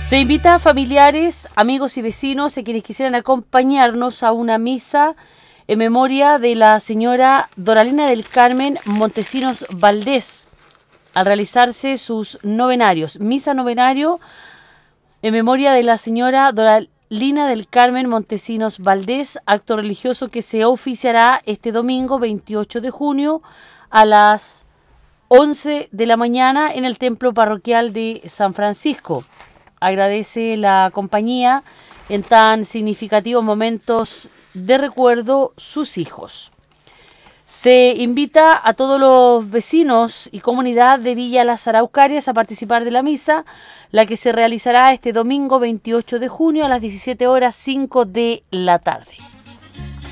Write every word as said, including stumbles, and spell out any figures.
Se invita a familiares, amigos y vecinos a quienes quisieran acompañarnos a una misa en memoria de la señora Doralina del Carmen Montesinos Valdés, al realizarse sus novenarios. Misa novenario en memoria de la señora Doralina del Carmen Montesinos Valdés, acto religioso que se oficiará este domingo veintiocho de junio a las once de la mañana en el templo parroquial de San Francisco. Agradece la compañía en tan significativos momentos de recuerdo sus hijos. Se invita a todos los vecinos y comunidad de Villa Las Araucarias a participar de la misa, la que se realizará este domingo veintiocho de junio a las diecisiete horas cinco de la tarde.